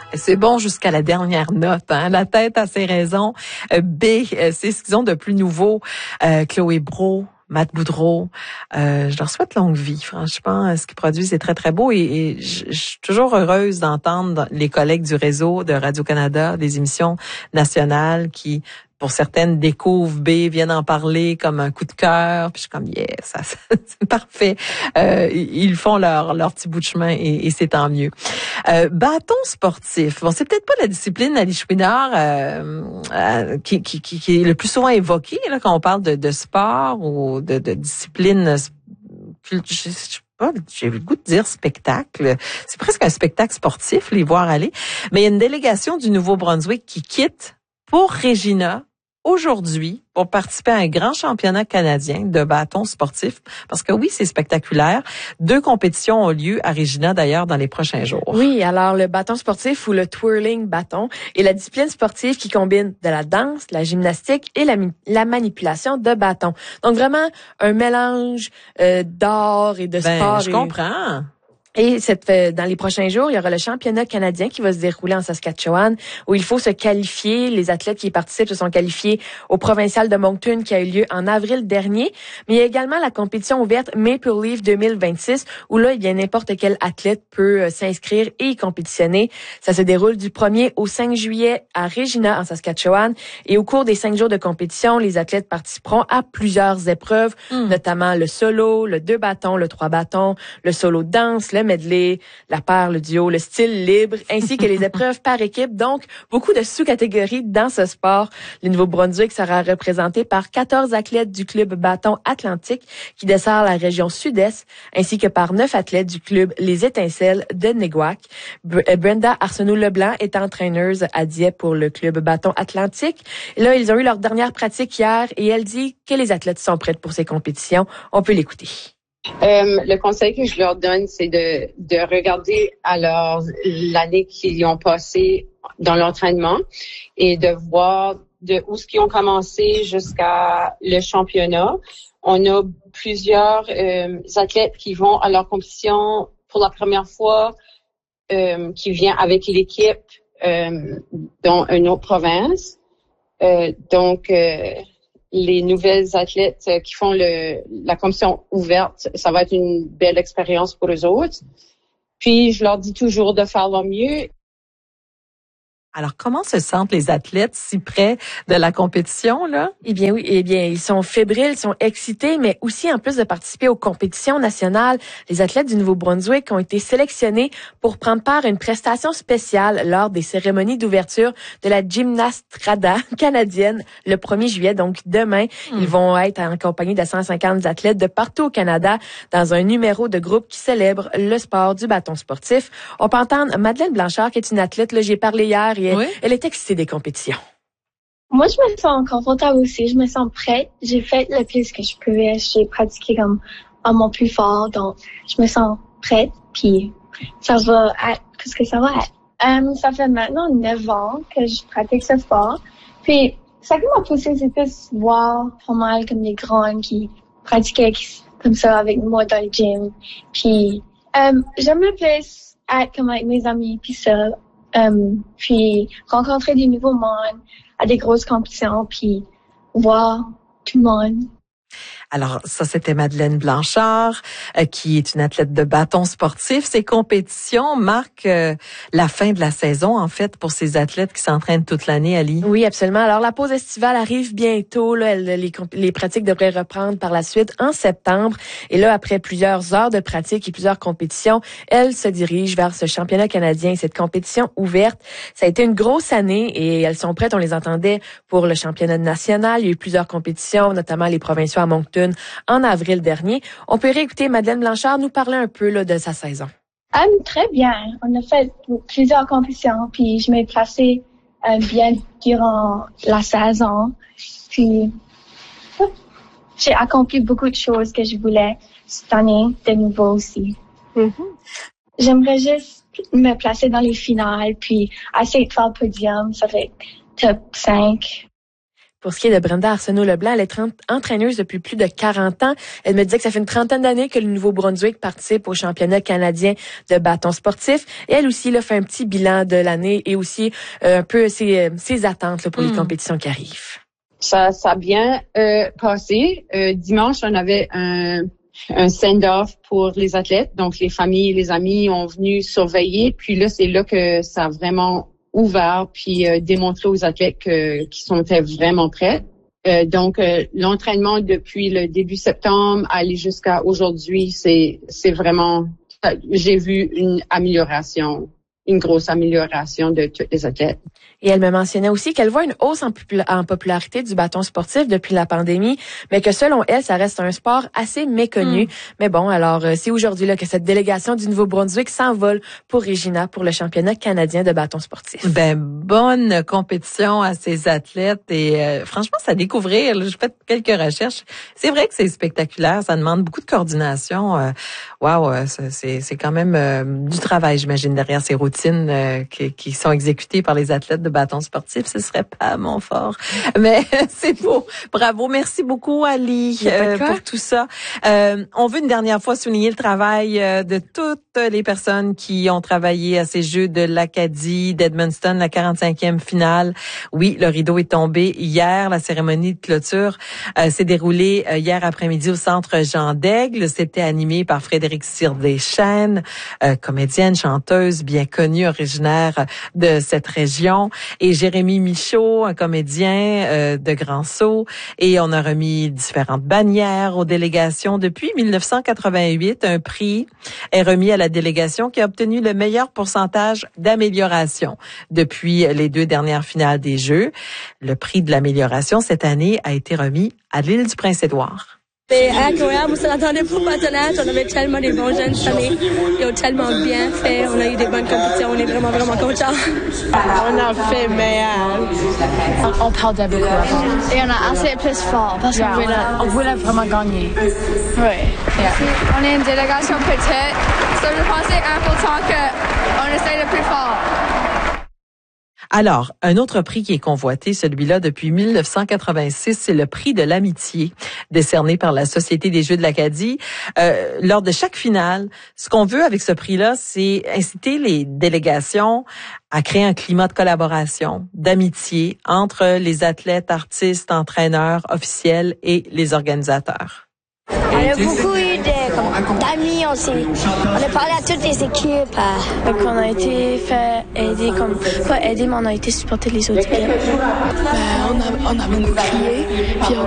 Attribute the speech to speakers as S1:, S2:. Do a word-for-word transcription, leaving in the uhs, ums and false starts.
S1: C'est bon jusqu'à la dernière note. Hein? La tête a ses raisons. Euh, B, euh, c'est ce qu'ils ont de plus nouveau. Euh, Chloé Brault, Matt Boudreau, euh, je leur souhaite longue vie. Franchement, ce qu'ils produisent est très, très beau. Et, et je, je suis toujours heureuse d'entendre les collègues du réseau de Radio-Canada, des émissions nationales qui, pour certaines, découvrent B, viennent en parler comme un coup de cœur. Puis je suis comme, yes, ça, ça, c'est parfait. Euh, ils font leur, leur petit bout de chemin et, et c'est tant mieux. Euh, bâton sportif. Bon, c'est peut-être pas la discipline à l'Ichouinard euh, euh, qui, qui, qui, qui est le plus souvent évoquée là, quand on parle de, de sport ou de, de discipline. Je, je sais pas, j'ai le goût de dire spectacle. C'est presque un spectacle sportif, les voir aller. Mais il y a une délégation du Nouveau-Brunswick qui quitte pour Regina aujourd'hui pour participer à un grand championnat canadien de bâton sportif. Parce que oui, c'est spectaculaire. Deux compétitions ont lieu à Regina, d'ailleurs, dans les prochains jours.
S2: Oui, alors le bâton sportif ou le twirling bâton est la discipline sportive qui combine de la danse, la gymnastique et la, la manipulation de bâton. Donc vraiment un mélange euh, d'art et de
S1: ben,
S2: sport.
S1: Je
S2: et...
S1: comprends.
S2: Et cette, dans les prochains jours, il y aura le championnat canadien qui va se dérouler en Saskatchewan, où il faut se qualifier. Les athlètes qui y participent se sont qualifiés au provincial de Moncton qui a eu lieu en avril dernier. Mais il y a également la compétition ouverte Maple Leaf deux mille vingt-six, où là, eh bien, n'importe quel athlète peut euh, s'inscrire et y compétitionner. Ça se déroule du premier au cinq juillet à Regina, en Saskatchewan. Et au cours des cinq jours de compétition, les athlètes participeront à plusieurs épreuves, mm. notamment le solo, le deux bâtons, le trois bâtons, le solo danse, le medley, la paire, le duo, le style libre, ainsi que les épreuves par équipe. Donc, beaucoup de sous-catégories dans ce sport. Le Nouveau-Brunswick sera représenté par quatorze athlètes du club bâton Atlantique qui dessert la région sud-est, ainsi que par neuf athlètes du club Les Étincelles de Neguac. Brenda Arsenault-Leblanc est entraîneuse à Dieppe pour le club bâton Atlantique. Et là, ils ont eu leur dernière pratique hier et elle dit que les athlètes sont prêts pour ces compétitions. On peut l'écouter.
S3: Euh, le conseil que je leur donne, c'est de, de regarder alors l'année qu'ils ont passée dans l'entraînement et de voir de où ce qu'ils ont commencé jusqu'à le championnat. On a plusieurs euh, athlètes qui vont à leur compétition pour la première fois, euh, qui viennent avec l'équipe euh, dans une autre province. Euh, donc, euh, les nouvelles athlètes qui font le, la compétition ouverte, ça va être une belle expérience pour eux autres. Puis, je leur dis toujours de faire leur mieux.
S1: Alors, comment se sentent les athlètes si près de la compétition, là?
S2: Eh bien, oui, eh bien, ils sont fébriles, ils sont excités, mais aussi, en plus de participer aux compétitions nationales, les athlètes du Nouveau-Brunswick ont été sélectionnés pour prendre part à une prestation spéciale lors des cérémonies d'ouverture de la Gymnastrada canadienne le premier juillet. Donc, demain, mmh. ils vont être accompagnés de cent cinquante athlètes de partout au Canada dans un numéro de groupe qui célèbre le sport du bâton sportif. On peut entendre Madeleine Blanchard, qui est une athlète, là, j'ai parlé hier, et oui. Elle est excitée des compétitions.
S4: Moi, je me sens confortable aussi. Je me sens prête. J'ai fait le plus que je pouvais. J'ai pratiqué comme à mon plus fort. Donc, je me sens prête. Puis, ça va être... Qu'est-ce que ça va être? Um, ça fait maintenant neuf ans que je pratique ce sport. Puis, ça qui m'a poussée, c'est plus voir pas mal comme les grands qui pratiquaient comme ça avec moi dans le gym. Puis, um, j'aimerais plus être comme avec mes amis. Puis ça... Um, puis rencontrer des nouveaux mondes à des grosses compétitions, puis voir tout le monde.
S1: Alors, ça, c'était Madeleine Blanchard, euh, qui est une athlète de bâton sportif. Ces compétitions marquent euh, la fin de la saison, en fait, pour ces athlètes qui s'entraînent toute l'année, Ali.
S2: Oui, absolument. Alors, la pause estivale arrive bientôt. Là, les, les pratiques devraient reprendre par la suite en septembre. Et là, après plusieurs heures de pratique et plusieurs compétitions, elles se dirigent vers ce championnat canadien, cette compétition ouverte. Ça a été une grosse année et elles sont prêtes. On les entendait pour le championnat national. Il y a eu plusieurs compétitions, notamment les provinciaux à Moncton en avril dernier. On peut réécouter Madeleine Blanchard nous parler un peu là, de sa saison.
S4: Um, très bien. On a fait plusieurs compétitions, puis je m'ai placée euh, bien durant la saison. Puis j'ai accompli beaucoup de choses que je voulais cette année de nouveau aussi. Mm-hmm. J'aimerais juste me placer dans les finales, puis essayer de faire le podium, ça fait top cinq.
S2: Pour ce qui est de Brenda Arsenault-Leblanc, elle est entraîneuse depuis plus de quarante ans. Elle me disait que ça fait une trentaine d'années que le Nouveau-Brunswick participe au championnat canadien de bâton sportif. Et elle aussi là, fait un petit bilan de l'année et aussi euh, un peu ses, ses attentes là, pour mmh. les compétitions qui arrivent.
S3: Ça, ça a bien euh, passé. Euh, dimanche, on avait un, un send-off pour les athlètes. Donc, les familles, les amis ont venu surveiller. Puis là, c'est là que ça a vraiment ouvert puis euh, démontré aux athlètes que, qui sont vraiment prêts. Euh, donc, euh, l'entraînement depuis le début septembre aller jusqu'à aujourd'hui, c'est c'est vraiment, j'ai vu une amélioration, une grosse amélioration de tous les athlètes.
S2: Et elle me mentionnait aussi qu'elle voit une hausse en, popula- en popularité du bâton sportif depuis la pandémie, mais que selon elle, ça reste un sport assez méconnu. Mm. Mais bon, alors euh, c'est aujourd'hui là que cette délégation du Nouveau-Brunswick s'envole pour Regina pour le championnat canadien de bâton sportif.
S1: Ben bonne compétition à ces athlètes et euh, franchement, ça à découvrir. J'ai fait quelques recherches. C'est vrai que c'est spectaculaire, ça demande beaucoup de coordination. Waouh, wow, c'est c'est quand même euh, du travail, j'imagine, derrière ces routines euh, qui, qui sont exécutées par les athlètes de bâton sportif. Ce serait pas mon fort, mais c'est beau. Bravo, merci beaucoup Ali euh, pour tout ça. Euh, on veut une dernière fois souligner le travail euh, de toutes les personnes qui ont travaillé à ces Jeux de l'Acadie d'Edmundston, la quarante-cinquième finale. Oui, le rideau est tombé hier. La cérémonie de clôture euh, s'est déroulée euh, hier après-midi au Centre Jean d'Aigle. C'était animé par Frédéric Cyr-Deschênes, euh, comédienne, chanteuse bien connue, originaire de cette région, et Jérémy Michaud, un comédien euh, de Grand-Sault. Et on a remis différentes bannières aux délégations. Depuis mille neuf cent quatre-vingt-huit, un prix est remis à la délégation qui a obtenu le meilleur pourcentage d'amélioration depuis les deux dernières finales des Jeux. Le prix de l'amélioration cette année a été remis à l'île du Prince-Édouard.
S5: C'est incroyable, on s'en attendait pour pas connaître. On avait tellement des bons jeunes cette année. Ils ont tellement bien fait. On a eu des bonnes compétitions. On est vraiment, vraiment contents.
S6: On a fait meilleur.
S7: On, on parle de beaucoup avant.
S4: Et on a assez plus fort parce
S7: yeah,
S4: qu'on voulait,
S7: on voulait vraiment gagner.
S4: Oui.
S7: Yeah.
S5: On est une délégation petite. Ça, je pensais important qu'on essaie le plus fort.
S1: Alors, un autre prix qui est convoité, celui-là depuis mille neuf cent quatre-vingt-six, c'est le prix de l'amitié, décerné par la Société des Jeux de l'Acadie. Euh, lors de chaque finale, ce qu'on veut avec ce prix-là, c'est inciter les délégations à créer un climat de collaboration, d'amitié entre les athlètes, artistes, entraîneurs, officiels et les organisateurs.
S4: On a beaucoup eu d'amis aussi. On a parlé à toutes les équipes.
S5: Donc on a été fait aider, comme pas aider, mais on a été supporter les autres équipes.
S6: Ben, on, a, on a beaucoup crié, puis on